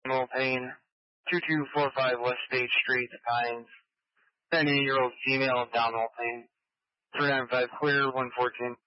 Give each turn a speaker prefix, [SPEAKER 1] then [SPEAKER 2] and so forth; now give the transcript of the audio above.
[SPEAKER 1] abdominal pain, 2245 West State Street, Pines. 98-year-old female, abdominal pain. 395 clear, 114.